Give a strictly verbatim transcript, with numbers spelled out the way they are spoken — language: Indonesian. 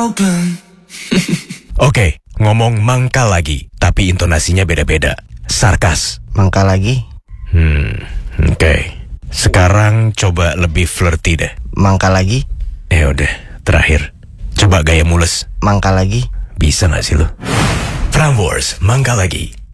open. Oke, ngomong mangkal lagi, tapi intonasinya beda-beda. Sarkas. Mangkal lagi? Hmm, oke. Sekarang coba lebih flirty deh. Mangkal lagi? Ya udah, terakhir. Coba gaya mules. Mangkal lagi? Bisa gak sih lo? Prambors, mangkal lagi.